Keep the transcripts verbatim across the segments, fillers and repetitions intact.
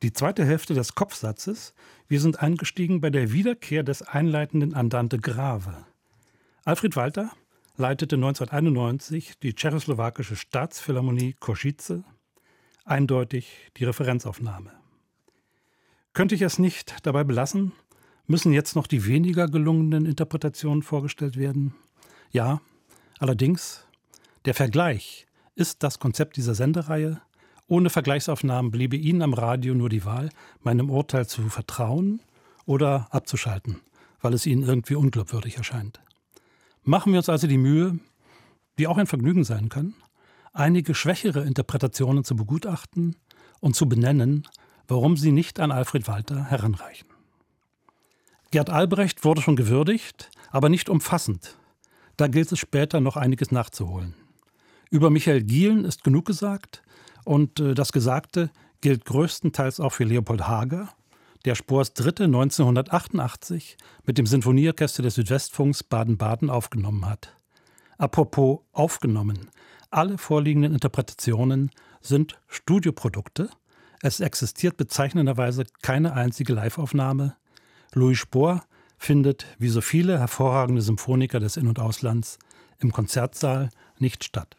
Die zweite Hälfte des Kopfsatzes: Wir sind eingestiegen bei der Wiederkehr des einleitenden Andante Grave. Alfred Walter leitete neunzehnhunderteinundneunzig die tschechoslowakische Staatsphilharmonie Košice, eindeutig die Referenzaufnahme. Könnte ich es nicht dabei belassen? Müssen jetzt noch die weniger gelungenen Interpretationen vorgestellt werden? Ja, allerdings, der Vergleich ist das Konzept dieser Sendereihe. Ohne Vergleichsaufnahmen bliebe Ihnen am Radio nur die Wahl, meinem Urteil zu vertrauen oder abzuschalten, weil es Ihnen irgendwie unglaubwürdig erscheint. Machen wir uns also die Mühe, die auch ein Vergnügen sein kann, einige schwächere Interpretationen zu begutachten und zu benennen, warum sie nicht an Alfred Walter heranreichen. Gerd Albrecht wurde schon gewürdigt, aber nicht umfassend. Da gilt es später noch einiges nachzuholen. Über Michael Gielen ist genug gesagt und äh, das Gesagte gilt größtenteils auch für Leopold Hager, der Spohrs Dritte neunzehnhundertachtundachtzig mit dem Sinfonieorchester des Südwestfunks Baden-Baden aufgenommen hat. Apropos aufgenommen, alle vorliegenden Interpretationen sind Studioprodukte. Es existiert bezeichnenderweise keine einzige Liveaufnahme. Louis Spohr findet, wie so viele hervorragende Symphoniker des In- und Auslands, im Konzertsaal nicht statt.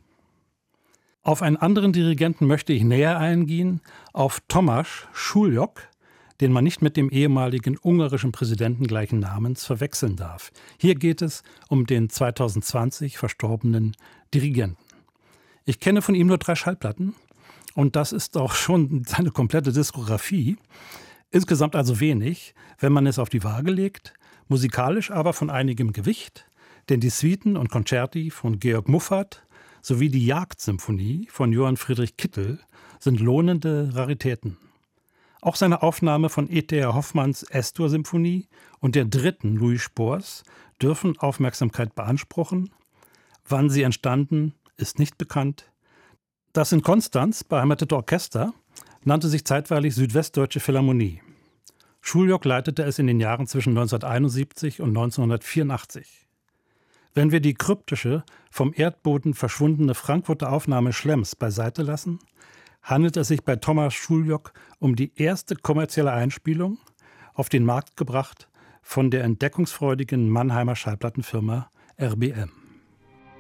Auf einen anderen Dirigenten möchte ich näher eingehen, auf Tomáš Šuljok, den man nicht mit dem ehemaligen ungarischen Präsidenten gleichen Namens verwechseln darf. Hier geht es um den zweitausendzwanzig verstorbenen Dirigenten. Ich kenne von ihm nur drei Schallplatten und das ist auch schon seine komplette Diskografie. Insgesamt also wenig, wenn man es auf die Waage legt, musikalisch aber von einigem Gewicht, denn die Suiten und Concerti von Georg Muffat sowie die Jagdsymphonie von Johann Friedrich Kittel sind lohnende Raritäten. Auch seine Aufnahme von E T H Hoffmanns S-Dur-Symphonie und der dritten Louis Spohrs dürfen Aufmerksamkeit beanspruchen. Wann sie entstanden, ist nicht bekannt. Das in Konstanz beheimatete Orchester nannte sich zeitweilig Südwestdeutsche Philharmonie. Šuljok leitete es in den Jahren zwischen neunzehnhunderteinundsiebzig und neunzehnhundertvierundachtzig. Wenn wir die kryptische, vom Erdboden verschwundene Frankfurter Aufnahme Schlemms beiseite lassen, handelt es sich bei Tomáš Šuljok um die erste kommerzielle Einspielung, auf den Markt gebracht von der entdeckungsfreudigen Mannheimer Schallplattenfirma R B M.